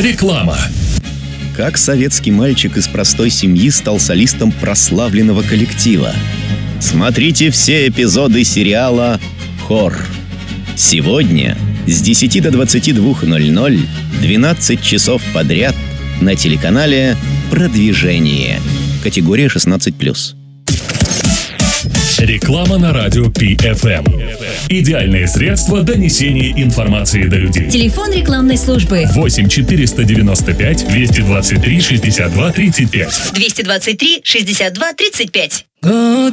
Реклама. Как советский мальчик из простой семьи стал солистом прославленного коллектива? Смотрите все эпизоды сериала «Хор». Сегодня с 10 до 22:00 12 часов подряд на телеканале «Продвижение». Категория 16+. Реклама на радио PFM. Идеальные средства донесения информации до людей. Телефон рекламной службы 8 495 223 62 35. 223 62 35.